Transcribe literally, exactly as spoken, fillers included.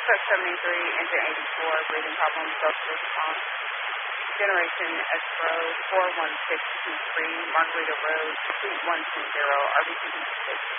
Truck seventy-three, engine eighty-four, breathing problems, social response. Generation Expo four one six two three, Margarita Road, Suite one two zero, R B C D six.